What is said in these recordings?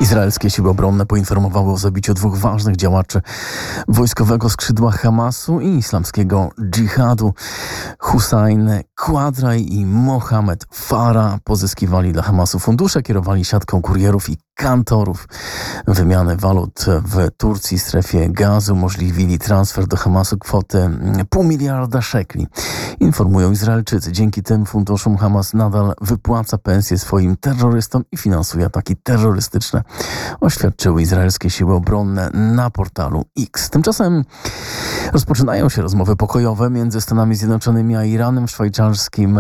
Izraelskie siły obronne poinformowały o zabiciu dwóch ważnych działaczy wojskowego skrzydła Hamasu i islamskiego dżihadu. Hussein Quadraj i Mohamed Farah pozyskiwali dla Hamasu fundusze, kierowali siatką kurierów i kantorów. Wymianę walut w Turcji, strefie gazy umożliwili transfer do Hamasu kwoty $500 miliarda szekli. Informują Izraelczycy. Dzięki tym funduszom Hamas nadal wypłaca pensje swoim terrorystom i finansuje ataki terrorystyczne, oświadczyły izraelskie siły obronne na portalu X. Tymczasem rozpoczynają się rozmowy pokojowe między Stanami Zjednoczonymi a Iranem w szwajcarskim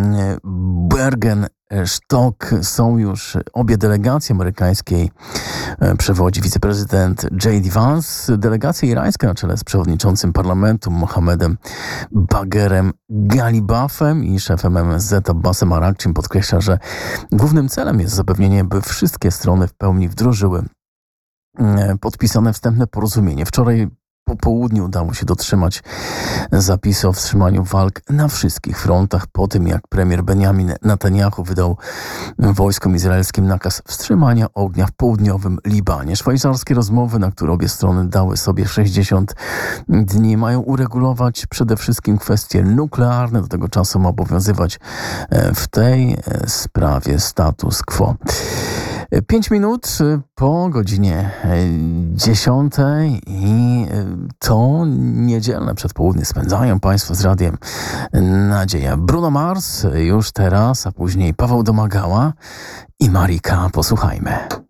Bergen-Stock. Są już obie delegacje amerykańskiej, przewodzi wiceprezydent J.D. Vance. Delegacja irańska na czele z przewodniczącym parlamentu Mohammedem Bagherem Galibafem i szefem MSZ Abbasem Arakcim podkreśla, że głównym celem jest zapewnienie, by wszystkie strony w pełni wdrożyły podpisane wstępne porozumienie. Wczoraj po południu udało się dotrzymać zapisu o wstrzymaniu walk na wszystkich frontach po tym, jak premier Benjamin Netanyahu wydał wojskom izraelskim nakaz wstrzymania ognia w południowym Libanie. Szwajcarskie rozmowy, na które obie strony dały sobie 60 dni, mają uregulować przede wszystkim kwestie nuklearne. Do tego czasu ma obowiązywać w tej sprawie status quo. 5 minut po godzinie 10 i to niedzielne przedpołudnie spędzają Państwo z Radiem Nadzieja. Bruno Mars już teraz, a później Paweł Domagała i Marika. Posłuchajmy.